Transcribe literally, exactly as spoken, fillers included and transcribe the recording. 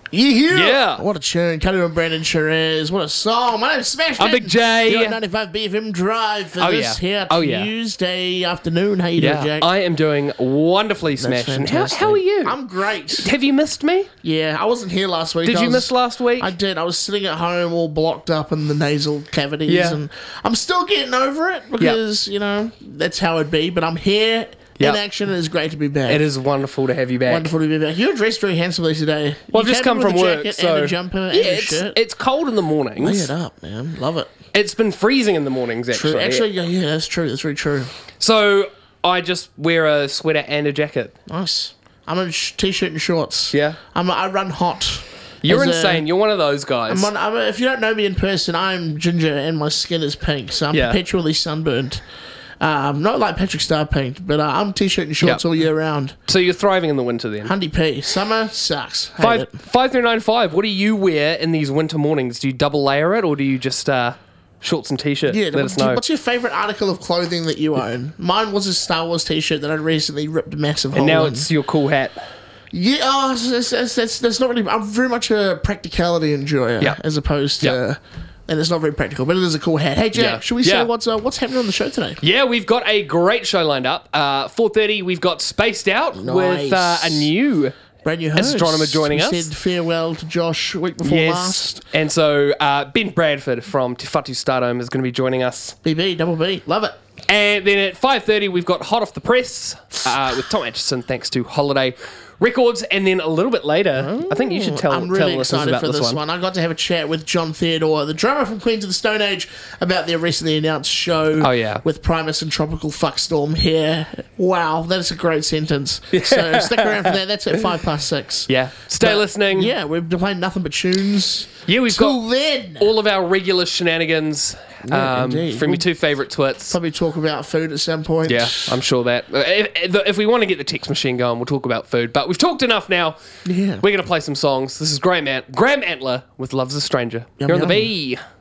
Yeah. Yeah. What a tune. Cuddy and Brandon Sherez. What a song. My name's Smash. I'm Big J. You're at ninety-five B F M Drive for Oh, this yeah. here Oh, yeah. Tuesday afternoon. How you Yeah, doing, Jack? I am doing wonderfully, That's Smash. And how, fantastic. how are you? I'm great. Have you missed me? Yeah, I wasn't here last week. Did I you was- miss last week? I did. I was sitting at home all blocked up in the nasal cavities, Yeah. and I'm still getting over it because, you know, that's how it'd be. But I'm here Yep. in action, and it's great to be back. It is wonderful to have you back. Wonderful to be back. You're dressed very handsomely today. Well, I've You just came come in from with a work, jacket so and a jumper and yeah, a it's shirt. it's cold in the Lay mornings. it up, man. Love it. It's been freezing in the mornings, actually. True. Actually, yeah, yeah, that's true. That's very true. So I just wear a sweater and a jacket. Nice. I'm in a sh- t-shirt and shorts. Yeah. I'm. I run hot. You're As a- insane. You're one of those guys. I'm on, I'm, if you don't know me in person, I'm ginger and my skin is pink, so I'm Yeah. perpetually sunburned. Um, not like Patrick Star pink, but uh, I'm t-shirt and shorts Yep. all year round. so you're thriving in the winter then. Hundy P. Summer sucks. Hate Five it. five three nine five. What do you wear in these winter mornings? Do you double layer it, or do you just uh, shorts and t-shirt? Yeah, Let what- us know. what's your favourite article of clothing that you own? Mine was a Star Wars t-shirt that I recently ripped a massive hole And now in. it's your cool hat. Yeah, oh, it's, it's, it's, that's, that's not really... I'm very much a practicality enjoyer Yeah. as opposed to... Yeah. And it's not very practical, but it is a cool hat. Hey, Jack, Yeah. should we Yeah. say what's uh, what's happening on the show today? Yeah, we've got a great show lined up. Uh, four thirty, we've got Spaced Out with uh, Nice. a new... Brand new host. Astronomer joining we us. said farewell to Josh week before last. And so uh, Ben Bradford from Te Whatu Stardom is going to be joining us. B B, double B. Love it. And then at five thirty, we've got Hot Off the Press uh, with Tom Atchison, thanks to Holiday Records. And then a little bit later, I think you should tell, I'm tell really listeners excited about for this, this one. one. I got to have a chat with John Theodore, the drummer from Queens of the Stone Age, about their recently announced show Oh, yeah. with Primus and Tropical Fuckstorm here. Wow, that's a great sentence. So stick around for that. That's at five past six. Yeah. Stay But, listening. Yeah, we've been playing nothing but tunes. Yeah, we've Till got then, all of our regular shenanigans Yeah, um, indeed. from We'll- your two favourite twits. probably talk about food at some point. Yeah, I'm sure that. uh, If, if we want to get the text machine going, we'll talk about food. But we've talked enough now. Yeah. We're going to play some songs. This is Graham, Ant- Graham Antler with Love's a Stranger. Yum, You're on the yum. B.